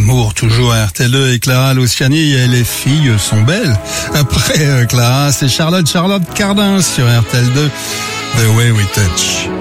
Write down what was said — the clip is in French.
L'amour toujours à RTL2 et Clara Luciani et les filles sont belles. Après Clara, c'est Charlotte Cardin sur RTL2, The Way We Touch.